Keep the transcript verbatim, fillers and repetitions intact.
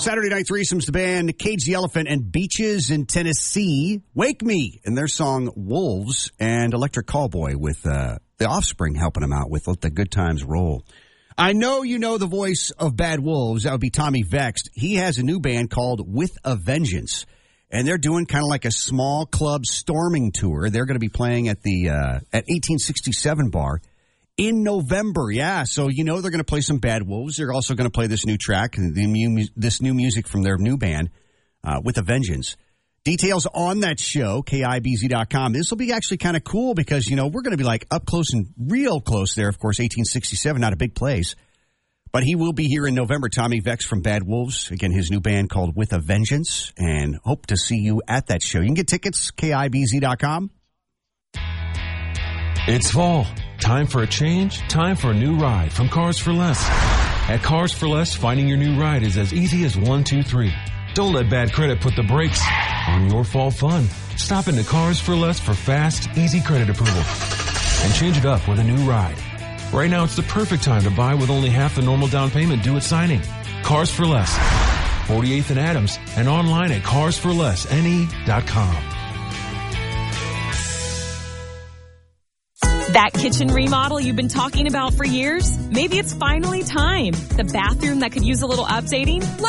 Saturday Night Threesomes, the band Cage the Elephant and Beaches in Tennessee. Wake Me and their song Wolves, and Electric Callboy with uh, the Offspring helping them out with Let the Good Times Roll. I know you know the voice of Bad Wolves. That would be Tommy Vext. He has a new band called With a Vengeance, and they're doing kind of like a small club storming tour. They're going to be playing at the uh, at eighteen sixty-seven Bar in November. Yeah, so you know they're going to play some Bad Wolves. They're also going to play this new track, the new, this new music from their new band, uh, With a Vengeance. Details on that show, K I B Z dot com. This will be actually kind of cool because, you know, we're going to be like up close and real close there. Of course, eighteen sixty-seven, not a big place. But he will be here in November. Tommy Vext from Bad Wolves. Again, his new band called With a Vengeance. And hope to see you at that show. You can get tickets, K I B Z dot com. It's fall. Time for a change. Time for a new ride from Cars for Less. At Cars for Less, finding your new ride is as easy as one, two, three. Don't let bad credit put the brakes on your fall fun. Stop into Cars for Less for fast, easy credit approval. And change it up with a new ride. Right now, it's the perfect time to buy with only half the normal down payment due at signing. Cars for Less. forty-eighth and Adams, and online at cars for less n e dot com. That kitchen remodel you've been talking about for years? Maybe it's finally time. The bathroom that could use a little updating?